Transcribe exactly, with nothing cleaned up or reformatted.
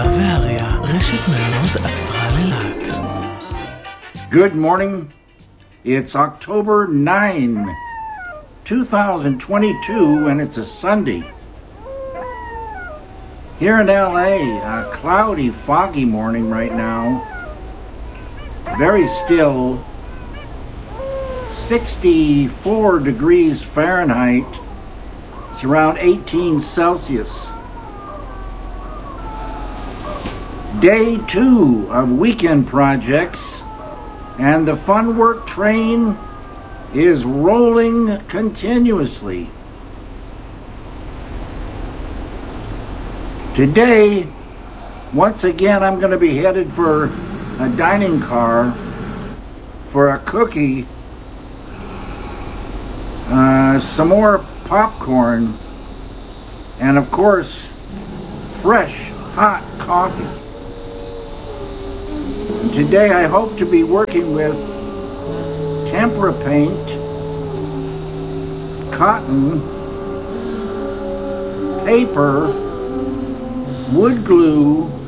והריה, רשת מלונות אסטרל אילת. Good morning. It's October ninth, twenty twenty-two, and it's a Sunday. Here in L A, a cloudy, foggy morning right now. Very still. sixty-four degrees Fahrenheit. It's around eighteen Celsius. Day two of weekend projects, and the fun work train is rolling continuously. Today, once again, I'm going to be headed for a dining car for a cookie, uh, some more popcorn, and of course, fresh, hot coffee. And today I hope to be working with tempera paint, cotton, paper, wood glue,